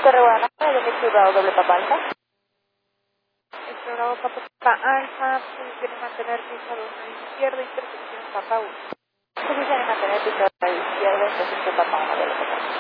Torre Guadalajara, de México Bravo doble Papa Alfa. Este Bravo Papa Alfa, posición de mantener pista 2 a la izquierda, intersección Papa 1. Posición de mantener pista a la izquierda, intersección Papa 1 doble Papa.